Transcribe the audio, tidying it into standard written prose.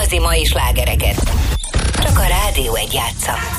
igazi mai slágereket. Csak a Rádió 1 játsza.